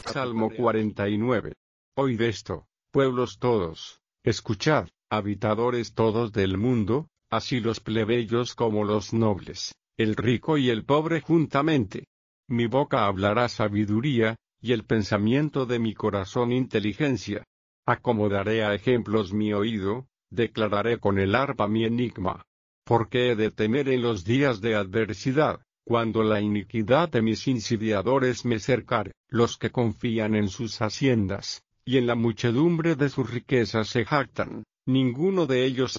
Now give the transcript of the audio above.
Salmo 49. Oíd esto, pueblos todos, escuchad, habitadores todos del mundo, así los plebeyos como los nobles, el rico y el pobre juntamente. Mi boca hablará sabiduría, y el pensamiento de mi corazón inteligencia. Acomodaré a ejemplos mi oído, declararé con el arpa mi enigma. Porque he de temer en los días de adversidad, cuando la iniquidad de mis insidiadores me cercare, los que confían en sus haciendas, y en la muchedumbre de sus riquezas se jactan, ninguno de ellos